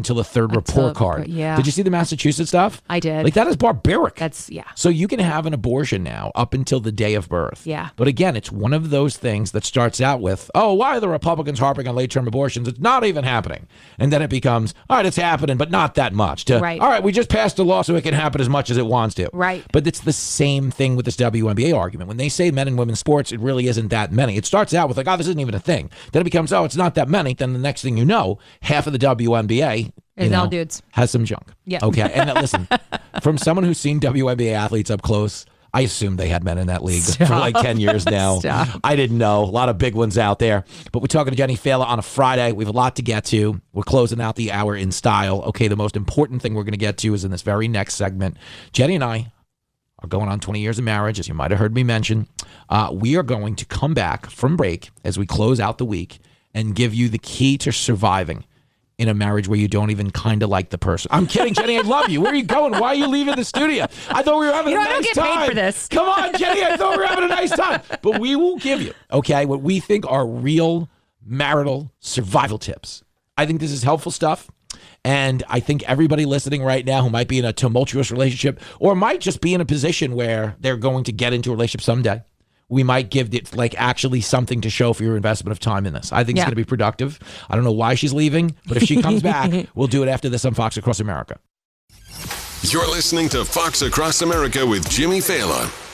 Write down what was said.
until the third report card. Yeah. Did you see the Massachusetts stuff? I did. Like, that is barbaric. Yeah. So you can have an abortion now up until the day of birth. Yeah. But again, it's one of those things that starts out with, oh, why are the Republicans harping on late-term abortions? It's not even happening. And then it becomes, all right, it's happening, but not that much. Right. All right, we just passed a law so it can happen as much as it wants to. Right. But it's the same thing with this WNBA argument. When they say men and women's sports, it really isn't that many. It starts out with like, oh, this isn't even a thing. Then it becomes, oh, it's not that many. Then the next thing you know, half of the WNBA all dudes. has some junk. Yeah. Okay. And listen, from someone who's seen WNBA athletes up close, I assume they had men in that league for like 10 years now. I didn't know. A lot of big ones out there. But we're talking to Jenny Fela on a Friday. We have a lot to get to. We're closing out the hour in style. Okay, the most important thing we're going to get to is in this very next segment. Jenny and I are going on 20 years of marriage, as you might have heard me mention. We are going to come back from break as we close out the week and give you the key to surviving in a marriage where you don't even kind of like the person. I'm kidding, Jenny. I love you. Where are you going? Why are you leaving the studio? I thought we were having a nice time. I don't get paid for this. Come on, Jenny. I thought we were having a nice time. But we will give you, okay, what we think are real marital survival tips. I think this is helpful stuff. And I think everybody listening right now who might be in a tumultuous relationship or might just be in a position where they're going to get into a relationship someday, we might give it like actually something to show for your investment of time in this. I think it's going to be productive. I don't know why she's leaving, but if she comes back, we'll do it after this on Fox Across America. You're listening to Fox Across America with Jimmy Fallon.